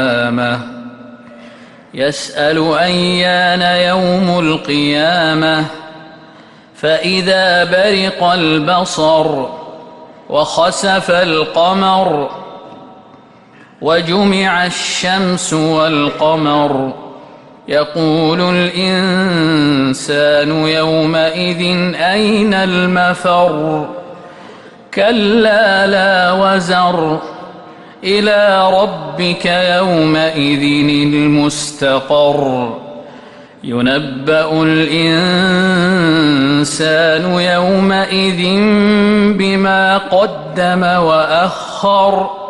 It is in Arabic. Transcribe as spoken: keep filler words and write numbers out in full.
يسأل أيان يوم القيامة فإذا برق البصر وخسف القمر وجمع الشمس والقمر يقول الإنسان يومئذ أين المفر كلا لا وزر إلى ربك يومئذ المستقر ينبأ الإنسان يومئذ بما قدم وأخر